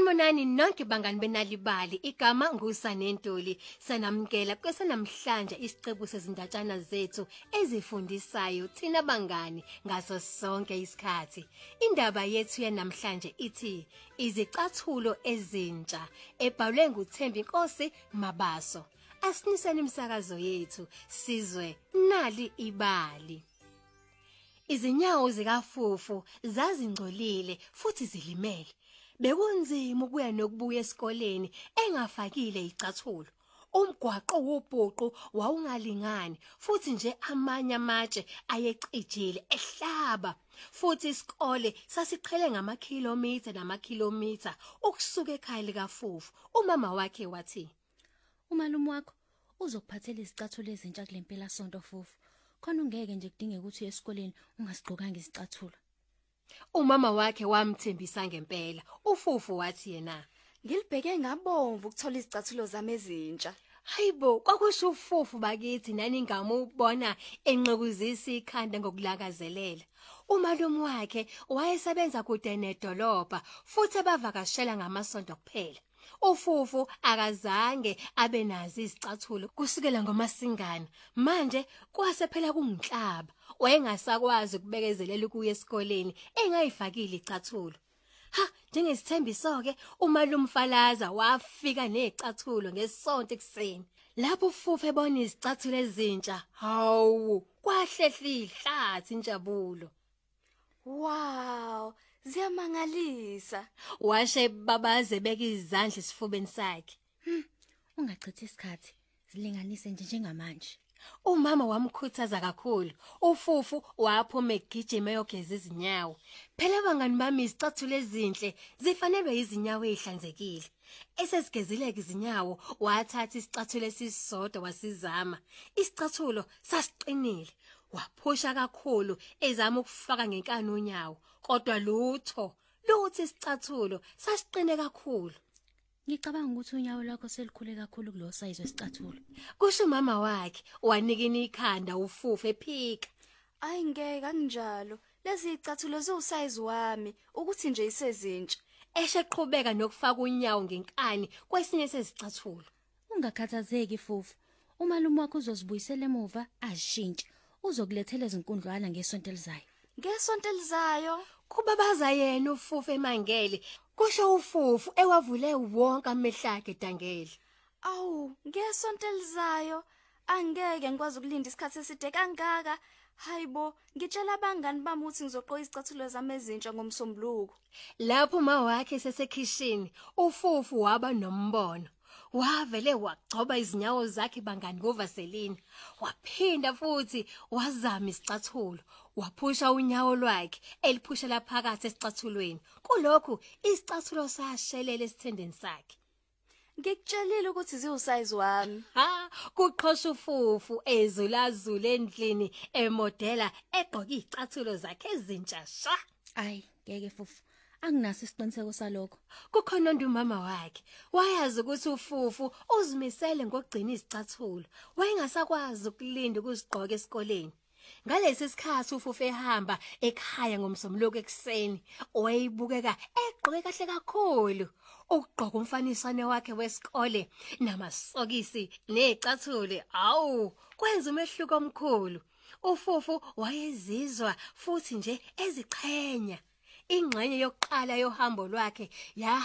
Sanibonani nonke bangani benalibali igama nguSanentuli sanamkela kwesanamhlanje isiqebu sezindatshana zethu ezifundisayo thina bangani ngaso sonke isikhathi. Indaba yethu yanamhlanje ithi izicathulo ezintsha ebhalwe nguThembi Nkosi Mabaso. Asiniseni imisakazo yethu sizwe nali ibali. Izinyawo zikaFufu zazingcolile futhi zilimele. Bekunzima ukuya nokubuya esikoleni engafakile icathulo. Umgwaqo wobhuqu wawungalingani futhi nje amanye amatshe ayecijile ehlaba. Futhi isikole sasiqhele ngamakhilomitha namakhilomitha ukusuka ekhaya likaFufu. Umama wakhe wathi, "Umalume wakho uzokuphathela izicathulo ezintsha kulempela sonto Fufu. Khona ungeke nje kudingeke ukuthi uye esikoleni ungasigqokanga izicathulo." Umama wakhe wamthembisa ngempela. UFufu wathi yena, "Ngilibheke ngabomvu ukuthola izicathulo zami ezintsha." "Hayibo, kwakusho uFufu bakithi nani ngamubona enqekuzisa ikhanda ngokulakazelela." Umalume wakhe wayesebenza kude nedolobha futhi abavakashela ngamasonto kuphela. UFufu akazange abe nazi izicathulo kusukela ngoMasingana. Manje kwase phela kungihlaba. Wayengasakwazi ukubekezelela ukuya esikoleni engayifakile icathulo. Njengesithembiso ke umalume Mfalaza wafika nezicathulo ngesonto ekseni. Lapho uFufu ebona izicathulo ezintsha, hawu, kwahlehla ihlathi injabulo. "Wow, ziyamangalisa." Washe babaze beka izandla esifubeni sakhe. Ungachithi isikhathi, zilinganise nje njengamanje. Umama wamkhuthaza kakhulu. UFufu waphuma egijima eyogeza izinyawo. Phela bangani bami izicathulo ezinhle zifanelwe izinyawo ezihlanzekile. Esezigezileke izinyawo wathatha isicathulo esisodwa wasizama. Isicathulo sasiqinile. Waphusha kakhulu ezama ukufaka ngenkani unyawo. Kodwa lutho isicathulo sasiqine kakhulu. Ngicabanga ukuthi unyawo lwakho selikhule kakhulu kulo size wesicathulo. Kusho umama wakhe wanikina ikhanda uFufu ephika. "Ayi ngeke kanjalo. Lezi izicathulo ziwusize wami ukuthi nje isezintsha." Esheqhubeka nokufaka unyawo ngenkani kwesinye sezicathulo. Ungakhathazeki Fufu. Umalume wakho uzozibuyisela emuva azishintshe. Uzokulethela izinkundlwana ngesonto elizayo. "Ngesonto elizayo?" Kubabaza yena uFufu emangele. Kusho uFufu ewavule wonke amehlo akhe dangele. "Awu, ngesonto elizayo angeke ngikwazi ukulinda isikhathi eside kangaka. Hayibo, ngitshela abangani bami ukuthi ngizogqoka izicathulo zami ezintsha ngomsombuluko." Lapho uma wakhe sesekhishini, uFufu waba nombono. Wavele wagcoba izinyawo zakhe bangani ngovaseline. Waphinda futhi wazama isicathulo. Waphusha unyawo lwakhe eliphushela phakathi esicathulweni. Kulokhu isicathulo sashelela esithendeni sakhe. "Ngikutshelile ukuthi ziwusize wami." Kuqhosha uFufu ezulazula endlini emodela egqoka izicathulo zakhe ezintsha sha. Ayi, ngeke Fufu. Anginaso isiqiniseko salokho. Kukhona umama wakhe wayazi ukuthi uFufu uzimisele ngokugcina izicathulo. Wayengasakwazi ukulinda ukuzigqoka esikoleni. Ngalesi sikhathi uFufu ehamba ekhaya ngomsombuluko ekseni, wayibukeka egqoke kahle kakhulu. Ukugqoka umfanisane wakhe wesikole namasokisi nezicathulo, awu, kwenza umehluko omkhulu. uFufu wayezizwa futhi nje eziqhenya. Ingxenye yokuqala yohambo lwakhe